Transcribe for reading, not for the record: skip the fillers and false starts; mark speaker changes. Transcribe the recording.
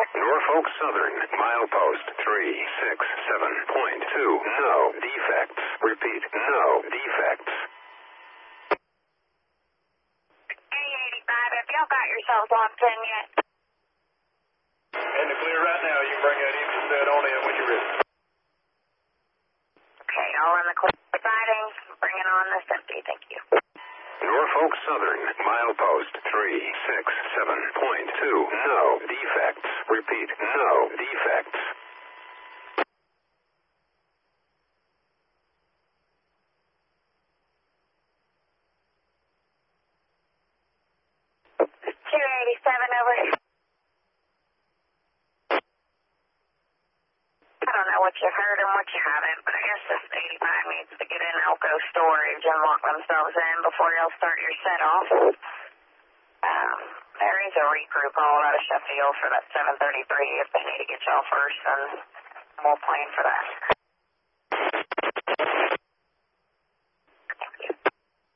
Speaker 1: Norfolk Southern, milepost 367.2. No defects. Repeat, no defects.
Speaker 2: A85, have y'all got yourselves locked in yet?
Speaker 3: In the clear right now. You can bring that engine set on in when you're ready.
Speaker 2: Okay, all in the clear siding. Bring it on this empty, thank you.
Speaker 1: Norfolk Southern, milepost 367.2. No defects. Repeat, no defects.
Speaker 2: Over. I don't know what you heard and what you haven't, but I guess this 85 needs to get in Elko storage and lock themselves in before y'all start your set off. There is a recrew call out of Sheffield for that 733 if they need to get y'all first, and we'll plan for that.